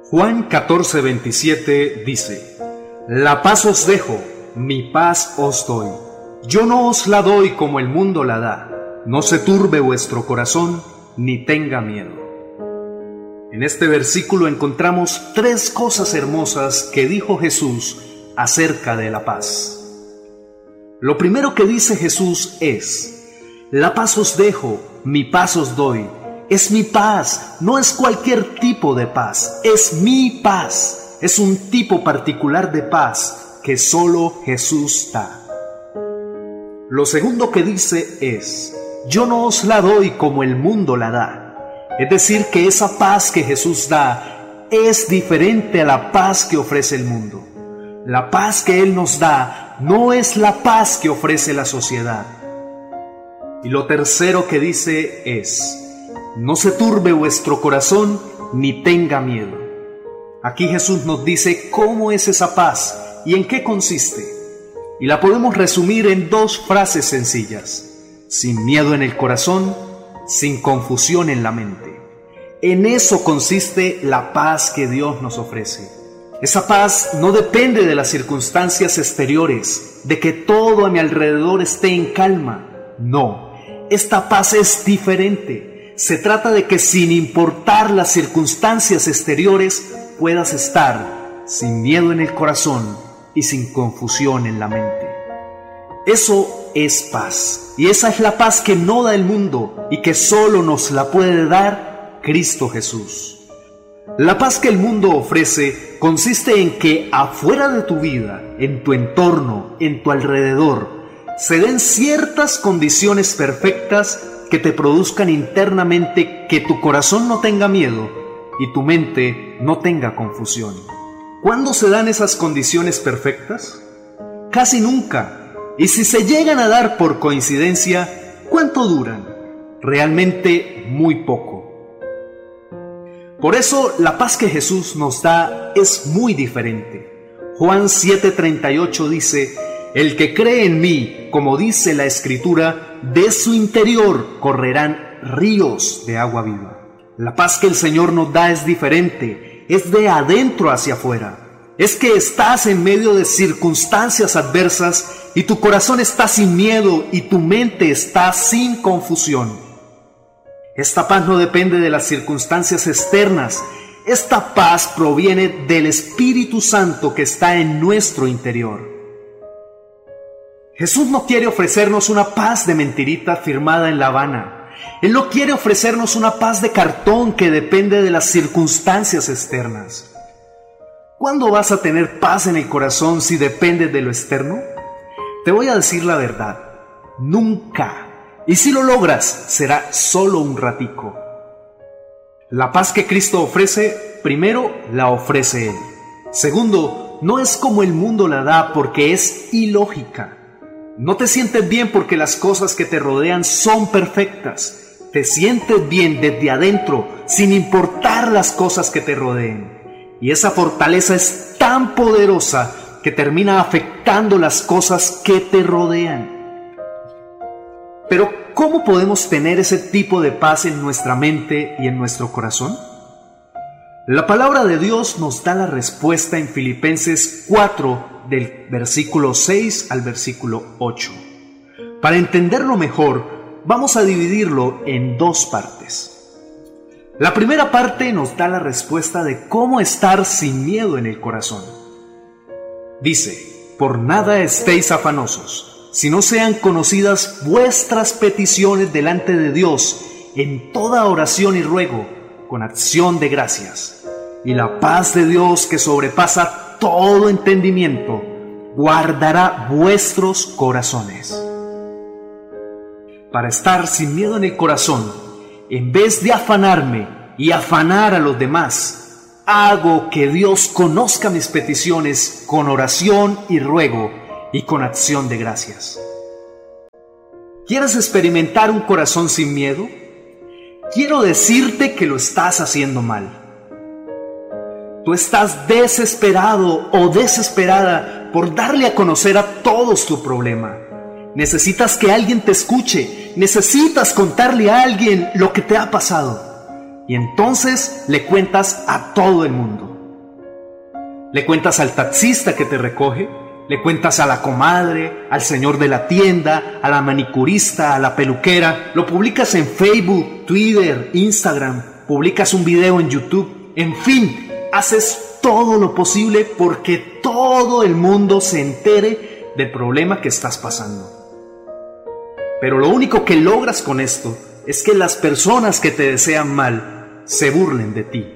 Juan 14:27 dice: La paz os dejo, mi paz os doy. Yo no os la doy como el mundo la da. No se turbe vuestro corazón, ni tenga miedo. En este versículo encontramos tres cosas hermosas que dijo Jesús acerca de la paz. Lo primero que dice Jesús es: la paz os dejo, mi paz os doy. Es mi paz, no es cualquier tipo de paz, es mi paz. Es un tipo particular de paz que solo Jesús da. Lo segundo que dice es: yo no os la doy como el mundo la da. Es decir, que esa paz que Jesús da es diferente a la paz que ofrece el mundo. La paz que Él nos da no es la paz que ofrece la sociedad. Y lo tercero que dice es: no se turbe vuestro corazón ni tenga miedo. Aquí Jesús nos dice cómo es esa paz y en qué consiste. Y la podemos resumir en dos frases sencillas: sin miedo en el corazón, sin confusión en la mente. En eso consiste la paz que Dios nos ofrece. Esa paz no depende de las circunstancias exteriores, de que todo a mi alrededor esté en calma. No, esta paz es diferente. Se trata de que sin importar las circunstancias exteriores, puedas estar sin miedo en el corazón y sin confusión en la mente. Eso es paz, y esa es la paz que no da el mundo y que solo nos la puede dar Cristo Jesús. La paz que el mundo ofrece consiste en que afuera de tu vida, en tu entorno, en tu alrededor, se den ciertas condiciones perfectas que te produzcan internamente que tu corazón no tenga miedo y tu mente no tenga confusión. ¿Cuándo se dan esas condiciones perfectas? Casi nunca. Y si se llegan a dar por coincidencia, ¿cuánto duran? Realmente muy poco. Por eso la paz que Jesús nos da es muy diferente. Juan 7:38 dice: el que cree en mí, como dice la Escritura, de su interior correrán ríos de agua viva. La paz que el Señor nos da es diferente, es de adentro hacia afuera. Es que estás en medio de circunstancias adversas y tu corazón está sin miedo y tu mente está sin confusión. Esta paz no depende de las circunstancias externas. Esta paz proviene del Espíritu Santo que está en nuestro interior. Jesús no quiere ofrecernos una paz de mentirita firmada en La Habana. Él no quiere ofrecernos una paz de cartón que depende de las circunstancias externas. ¿Cuándo vas a tener paz en el corazón si depende de lo externo? Te voy a decir la verdad: nunca. Y si lo logras, será solo un ratico. La paz que Cristo ofrece, primero, la ofrece Él. Segundo, no es como el mundo la da porque es ilógica. No te sientes bien porque las cosas que te rodean son perfectas. Te sientes bien desde adentro, sin importar las cosas que te rodeen. Y esa fortaleza es tan poderosa que termina afectando las cosas que te rodean. Pero, ¿cómo podemos tener ese tipo de paz en nuestra mente y en nuestro corazón? La palabra de Dios nos da la respuesta en Filipenses 4, del versículo 6 al versículo 8. Para entenderlo mejor, vamos a dividirlo en dos partes. La primera parte nos da la respuesta de cómo estar sin miedo en el corazón. Dice: por nada estéis afanosos, si no sean conocidas vuestras peticiones delante de Dios en toda oración y ruego, con acción de gracias. Y la paz de Dios, que sobrepasa todo entendimiento, guardará vuestros corazones. Para estar sin miedo en el corazón, en vez de afanarme y afanar a los demás, hago que Dios conozca mis peticiones con oración y ruego y con acción de gracias. ¿Quieres experimentar un corazón sin miedo? Quiero decirte que lo estás haciendo mal. Tú estás desesperado o desesperada por darle a conocer a todos tu problema. Necesitas que alguien te escuche, necesitas contarle a alguien lo que te ha pasado. Y entonces le cuentas a todo el mundo. Le cuentas al taxista que te recoge, le cuentas a la comadre, al señor de la tienda, a la manicurista, a la peluquera. Lo publicas en Facebook, Twitter, Instagram, publicas un video en YouTube. En fin, haces todo lo posible porque todo el mundo se entere del problema que estás pasando. Pero lo único que logras con esto es que las personas que te desean mal se burlen de ti.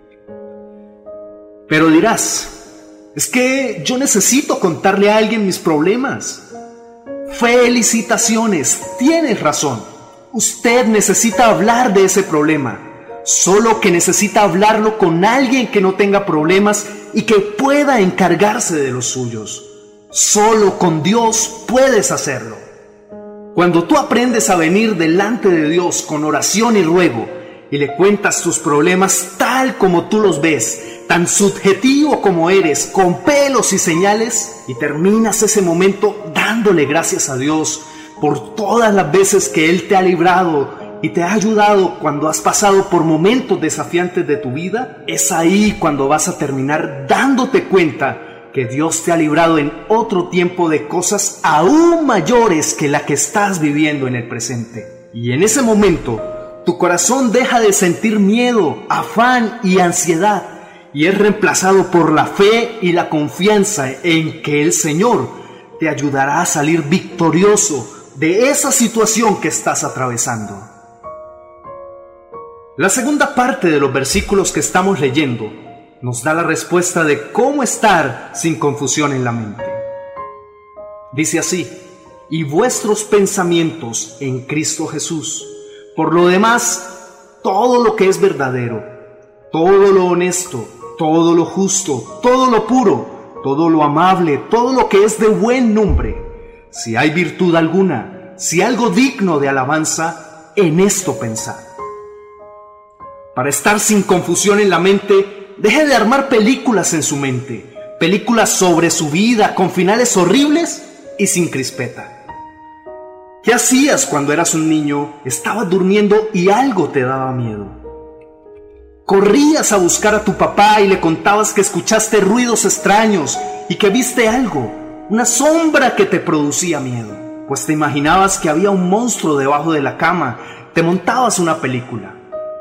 Pero dirás, es que yo necesito contarle a alguien mis problemas. Felicitaciones, tienes razón. Usted necesita hablar de ese problema, solo que necesita hablarlo con alguien que no tenga problemas y que pueda encargarse de los suyos. Solo con Dios puedes hacerlo. Cuando tú aprendes a venir delante de Dios con oración y ruego y le cuentas tus problemas tal como tú los ves, tan subjetivo como eres, con pelos y señales, y terminas ese momento dándole gracias a Dios por todas las veces que Él te ha librado y te ha ayudado cuando has pasado por momentos desafiantes de tu vida, es ahí cuando vas a terminar dándote cuenta que Dios te ha librado en otro tiempo de cosas aún mayores que la que estás viviendo en el presente. Y en ese momento, tu corazón deja de sentir miedo, afán y ansiedad, y es reemplazado por la fe y la confianza en que el Señor te ayudará a salir victorioso de esa situación que estás atravesando. La segunda parte de los versículos que estamos leyendo nos da la respuesta de cómo estar sin confusión en la mente. Dice así: y vuestros pensamientos en Cristo Jesús. Por lo demás, todo lo que es verdadero, todo lo honesto, todo lo justo, todo lo puro, todo lo amable, todo lo que es de buen nombre, si hay virtud alguna, si algo digno de alabanza, en esto pensad. Para estar sin confusión en la mente, deje de armar películas en su mente, películas sobre su vida con finales horribles y sin crispeta. ¿Qué hacías cuando eras un niño? Estabas durmiendo y algo te daba miedo. Corrías a buscar a tu papá y le contabas que escuchaste ruidos extraños y que viste algo, una sombra que te producía miedo, pues te imaginabas que había un monstruo debajo de la cama, te montabas una película.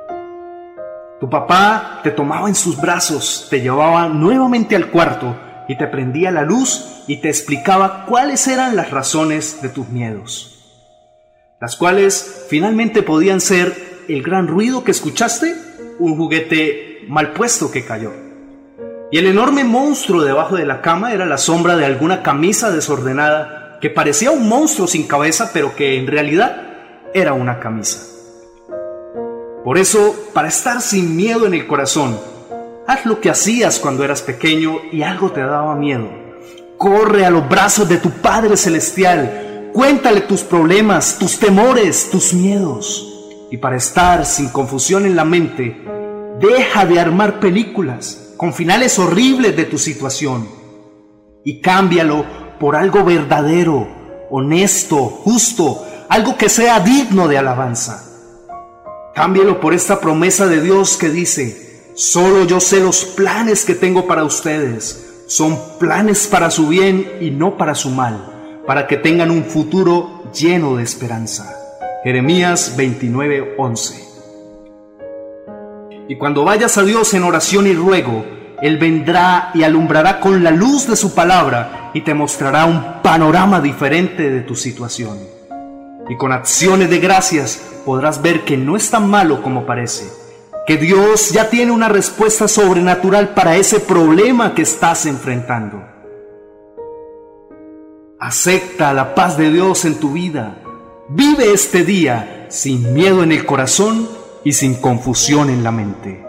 Tu papá te tomaba en sus brazos, te llevaba nuevamente al cuarto y te prendía la luz y te explicaba cuáles eran las razones de tus miedos, las cuales finalmente podían ser el gran ruido que escuchaste, un juguete mal puesto que cayó, y el enorme monstruo debajo de la cama era la sombra de alguna camisa desordenada que parecía un monstruo sin cabeza, pero que en realidad era una camisa. Por eso, para estar sin miedo en el corazón, haz lo que hacías cuando eras pequeño y algo te daba miedo. Corre a los brazos de tu Padre Celestial, cuéntale tus problemas, tus temores, tus miedos. Y para estar sin confusión en la mente, deja de armar películas con finales horribles de tu situación y cámbialo por algo verdadero, honesto, justo, algo que sea digno de alabanza. Cámbialo por esta promesa de Dios que dice: solo yo sé los planes que tengo para ustedes. Son planes para su bien y no para su mal, para que tengan un futuro lleno de esperanza. Jeremías 29:11. Y cuando vayas a Dios en oración y ruego, Él vendrá y alumbrará con la luz de su palabra y te mostrará un panorama diferente de tu situación. Y con acciones de gracias podrás ver que no es tan malo como parece, que Dios ya tiene una respuesta sobrenatural para ese problema que estás enfrentando. Acepta la paz de Dios en tu vida. Vive este día sin miedo en el corazón y sin confusión en la mente.